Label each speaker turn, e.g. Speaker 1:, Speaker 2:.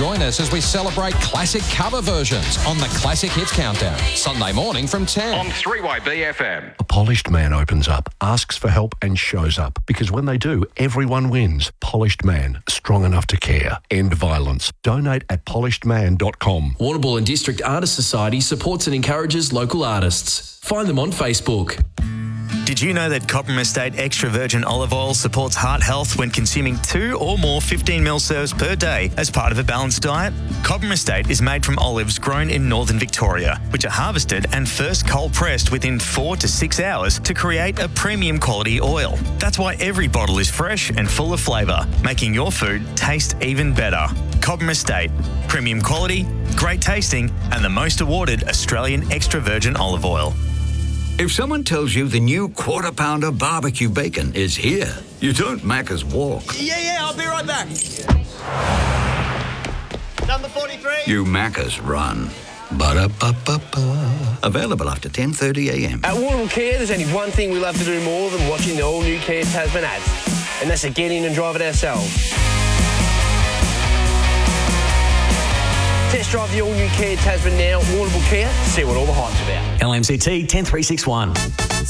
Speaker 1: Join us as we celebrate classic cover versions on the Classic Hits Countdown, Sunday morning from 10
Speaker 2: on 3YB FM.
Speaker 3: A polished man opens up, asks for help and shows up. Because when they do, everyone wins. Polished Man, strong enough to care. End violence. Donate at polishedman.com.
Speaker 4: Warrnambool and District Artists Society supports and encourages local artists. Find them on Facebook.
Speaker 5: Did you know that Cobram Estate Extra Virgin Olive Oil supports heart health when consuming 2 or more 15ml serves per day as part of a balanced diet? Cobram Estate is made from olives grown in northern Victoria, which are harvested and first cold pressed within 4 to 6 hours to create a premium quality oil. That's why every bottle is fresh and full of flavour, making your food taste even better. Cobram Estate, premium quality, great tasting, and the most awarded Australian extra virgin olive oil.
Speaker 6: If someone tells you the new Quarter Pounder barbecue bacon is here, you don't Macca's walk.
Speaker 7: Yeah, I'll be right back. Number 43.
Speaker 6: You Macca's run. Ba-da-ba-ba-ba. Available after 10:30 a.m.
Speaker 8: At Warrnambool Kia, there's only one thing we love to do more than watching the all-new Kia Tasman ads, and that's to get in and drive it ourselves. Test drive the all-new Kia Tasman now at Warrnambool Kia. See what all the hype's about.
Speaker 9: LMCT 10361.